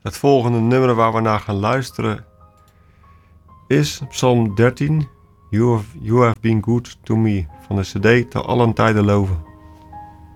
Het volgende nummer waar we naar gaan luisteren is Psalm 13, You have been good to me, van de cd Te allen tijden loven.